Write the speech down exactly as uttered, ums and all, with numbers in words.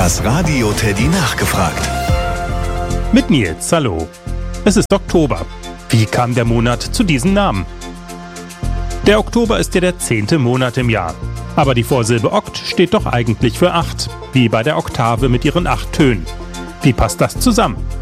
Das Radio Teddy nachgefragt. Mit Nils, hallo. Es ist Oktober. Wie kam der Monat zu diesem Namen? Der Oktober ist ja der zehnte Monat im Jahr. Aber die Vorsilbe Okt steht doch eigentlich für acht, wie bei der Oktave mit ihren acht Tönen. Wie passt das zusammen?